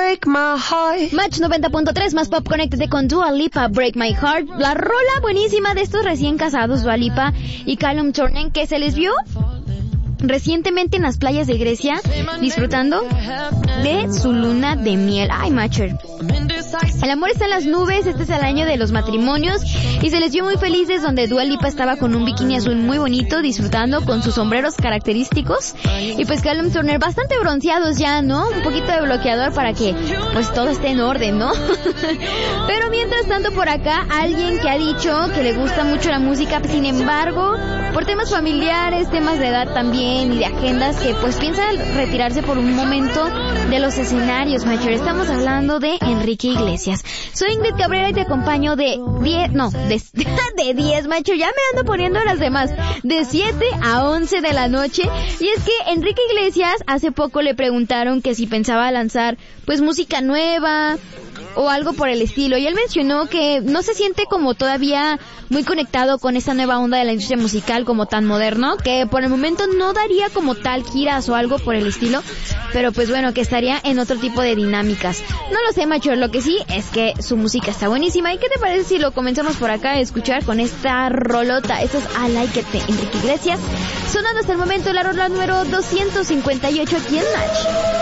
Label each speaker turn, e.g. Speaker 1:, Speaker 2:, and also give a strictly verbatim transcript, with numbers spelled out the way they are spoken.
Speaker 1: break my heart.
Speaker 2: Match noventa punto tres más pop, conéctate con Dua Lipa, Break My Heart. La rola buenísima de estos recién casados, Dua Lipa y Callum Turner, que se les vio recientemente en las playas de Grecia disfrutando de su luna de miel. Ay, Matcher. El amor está en las nubes, este es el año de los matrimonios y se les vio muy felices, donde Dua Lipa estaba con un bikini azul muy bonito disfrutando con sus sombreros característicos y pues Callum Turner bastante bronceados ya, ¿no? Un poquito de bloqueador para que pues todo esté en orden, ¿no? Pero mientras tanto por acá alguien que ha dicho que le gusta mucho la música, sin embargo por temas familiares, temas de edad también y de agendas, que pues piensa retirarse por un momento de los escenarios, Mayor. Estamos hablando de Enrique Iglesias. Soy Ingrid Cabrera y te acompaño de diez, no, de, de diez, Macho, ya me ando poniendo las demás, de siete a once de la noche. Y es que Enrique Iglesias hace poco le preguntaron que si pensaba lanzar pues música nueva o algo por el estilo, y él mencionó que no se siente como todavía muy conectado con esta nueva onda de la industria musical como tan moderno, que por el momento no daría como tal giras o algo por el estilo, pero pues bueno, que estaría en otro tipo de dinámicas. No lo sé, Macho, lo que sí es que su música está buenísima. ¿Y qué te parece si lo comenzamos por acá a escuchar con esta rolota? Esto es I Like It de Enrique Iglesias, sonando hasta el momento la rola número doscientos cincuenta y ocho aquí en Match.